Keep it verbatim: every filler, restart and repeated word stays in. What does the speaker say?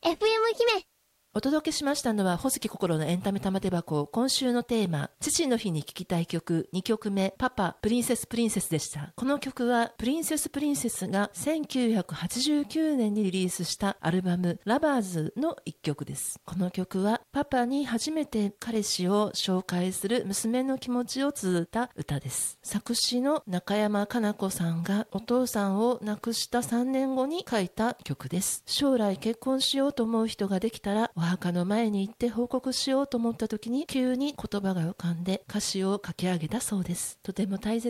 エフエム 姫。 お届けしましたのは、ほずき心のエンタメ玉手箱。今週のテーマ、父の日に聴きたい曲、にきょくめ、パパ、プリンセスプリンセスでした。この曲は、プリンセスプリンセスがせんきゅうひゃくはちじゅうきゅうねんにリリースしたアルバム、ラバーズの一曲です。この曲は、パパに初めて彼氏を紹介する娘の気持ちを綴った歌です。作詞の中山かな子さんが、お父さんを亡くしたさんねんごに書いた曲です。将来結婚しようと思う人ができたら、お墓の前に行って報告しようと思った時に急に言葉が浮かんで歌詞を書き上げたそうです。とても大切